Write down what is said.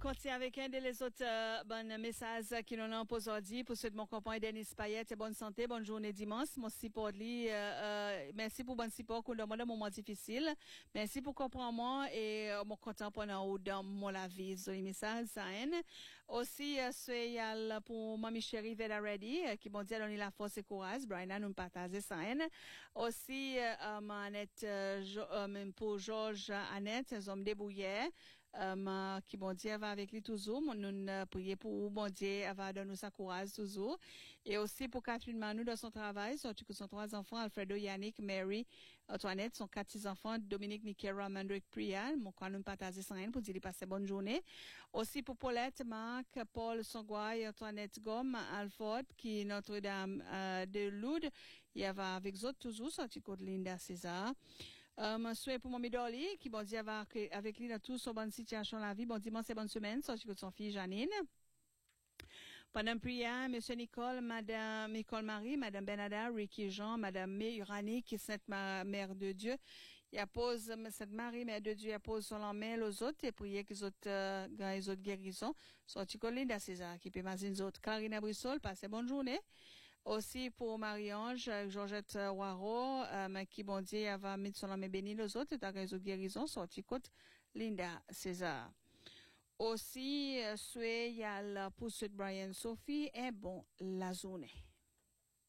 continuer avec un des autres bon messages qui nous ont posé aujourd'hui pour ceux de mon compagnon Denis Payet et bonne santé, bonne journée dimanche. Mon support merci pour bon support qu'on demande un moment difficile. Merci pour comprendre moi et mon content pendant ou dans mon la vie ce message ça aussi c'est pour mamie chérie Veda Ready qui bon dire donner la force et courage. Brian nous partager ça aussi Annette pour Georges Annette les hommes débrouillés qui bon Dieu va avec lui toujours, nous prier pour bon Dieu va donner sa courage toujours et aussi pour Catherine Manu dans son travail, surtout que son trois enfants Alfredo, Yannick, Mary, Antoinette, son quatre petits enfants Dominique, Nikera, Mandrick, Priya, mon quand nous partager ça pour dire passer bonne journée. Aussi pour Paulette, Marc, Paul, Songway, Antoinette Gomme, Alford qui Notre-Dame de Lourdes, il y va avec eux toujours surtout que Linda César. Souhait pour Mamie Dolly, qui bon Dieu va avec lui dans toute son bonne situation la vie. Bon dimanche et bonne semaine, sorti que son fille Janine. Pendant prière, Monsieur Nicole, Madame Nicole Marie, Madame Benada, Ricky Jean, Madame Mérani, qui est Sainte Mère de Dieu. Il appose Sainte Marie, Mère de Dieu, appose son main aux autres et prier que les autres guérisons. Sorti que Linda César, qui peut imaginer les autres. Karina Brissol, passez bonne journée. Aussi pour Marie-Ange, Georgette Waro, qui bon Dieu va mettre son main béni les autres, et les autres guérisons, sorti côte Linda César. Aussi, souhait, il y a la poursuite Brian Sophie, et bon, la journée.